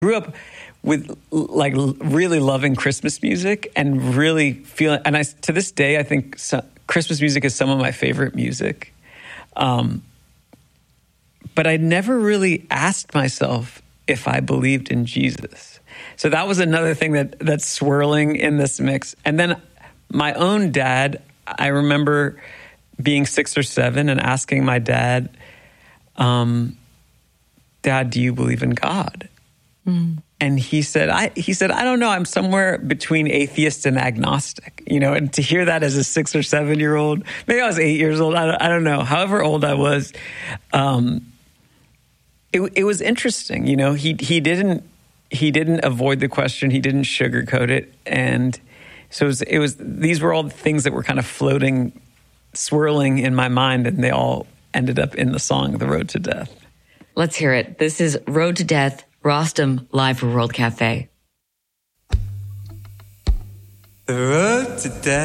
Grew up with like really loving Christmas music and really feeling, and to this day, I think Christmas music is some of my favorite music. But I never really asked myself if I believed in Jesus. So that was another thing that's swirling in this mix. And then my own dad, I remember being 6 or 7 and asking my dad, Dad, do you believe in God? And he said, I don't know. I'm somewhere between atheist and agnostic, and to hear that as a 6 or 7-year-old, maybe I was 8 years old. I don't know. However old I was, it was interesting. He didn't avoid the question. He didn't sugarcoat it. And so these were all the things that were kind of floating, swirling in my mind, and they all ended up in the song, The Road to Death. Let's hear it. This is Road to Death, Rostam, live for World Cafe. The road to death.